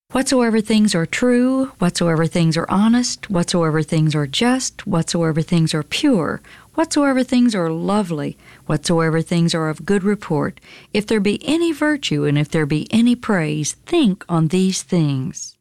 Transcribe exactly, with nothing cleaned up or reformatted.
Whatsoever things are true, whatsoever things are honest, whatsoever things are just, whatsoever things are pure, whatsoever things are lovely, whatsoever things are of good report, if there be any virtue and if there be any praise, think on these things.